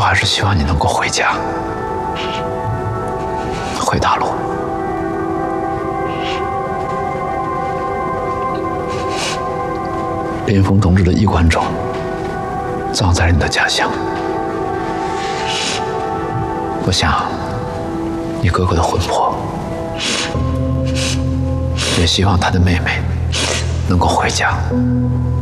还是希望你能够回家，回大陆。边锋同志的衣冠冢葬在你的家乡。我想，你哥哥的魂魄也希望他的妹妹能够回家。